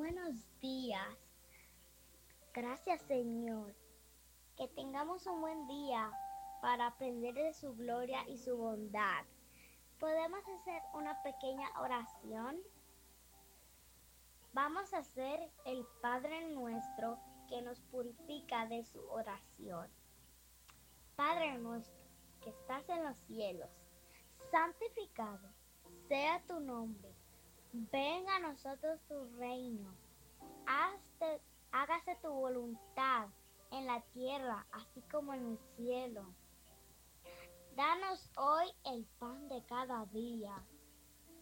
Buenos días. Gracias, Señor. Que tengamos un buen día para aprender de su gloria y su bondad. ¿Podemos hacer una pequeña oración? Vamos a hacer el Padre Nuestro que nos purifica de su oración. Padre nuestro que estás en los cielos, santificado sea tu nombre. Venga a nosotros tu reino. Hágase tu voluntad en la tierra, así como en el cielo. Danos hoy el pan de cada día.